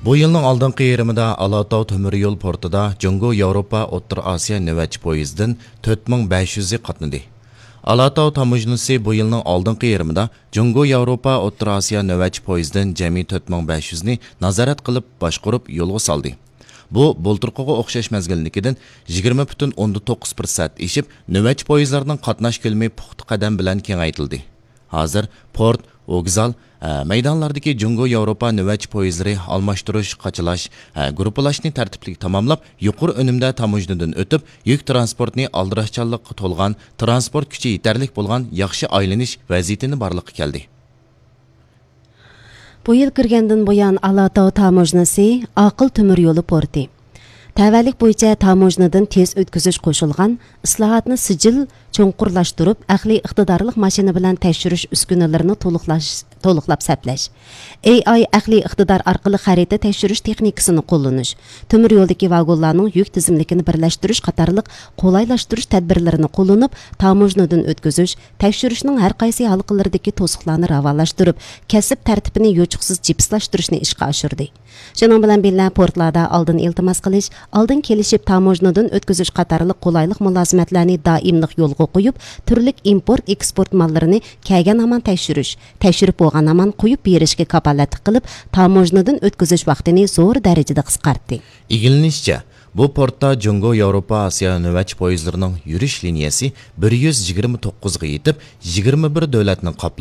Bu yılning oldingi yarımida Alatau temir yo'l portida Jungo Yevropa O'rta Osiyo navbatchi poyezdidan 4500 qatnadi. Alatau tamojnisi bu yilning oldingi yarımida Jungo Yevropa O'rta Osiyo navbatchi poyezdidan jami 4500 ni nazorat qilib boshqarib yo'lga soldi. Bu bulturqiga o'xshash mazgilnikidan 20.9% eshib, navbatchi poyezdlarning qatnash ko'lami puxta qadam bilan kengaytirildi. Hozir port, vokzal, maydonlardagi Jungo Yevropa navbatchi poyezdlari almashtirish, qachilash, gruppalashni tartibli tamomlab, yuqori unumda tamojnadan o'tib, yuk transportni aldirashchanlikqa to'lgan, transport kuchi yetarli bo'lgan yaxshi aylanish vaziyatini borliqqa keldi. Bu yil kirgandan buyon Alatau tamojnasi aql temir yo'li porti. Tavallik bo'yicha tamojnadan tez o'tkazish qo'shilgan, islohotni sijil cho'nqurlashtirib, aqliy iqtidorli mashina bilan tekshirish uskunalarini to'liqlab saplash, AI aqliy iqtidor orqali xarita tekshirish texnikasini qo'llanish, temir yo'ldagi vagonlarning yuk tizimligini birlashtirish qatorliq qo'laylashtirish tadbirlarini qo'llanib, tamojnadan o'tkazish, tekshirishning har qaysi halqalaridagi to'siqlarni ravolashtirib, kasb tartibini yo'chiqsiz jipslashtirishni ishga oshirdi. Shuning bilan birga portlarda oldin iltimos qilish, oldin kelishib tamojnadan o'tkazish qatorliq qo'laylik mulozimatlarni doimlik yo'lga qo'yib, turli import eksport mollarini kelgan hamon tekshirib bo'lgan hamon qo'yib berishga kapolatlik qilib, tamojnadan o'tkazish vaqtini zo'r darajada qisqartdi. Igilinishicha, bu portda Jungo Yevropa Osiyo navbatchi poyezdlarining yurish liniyasi 129 ga yetib, 21 davlatning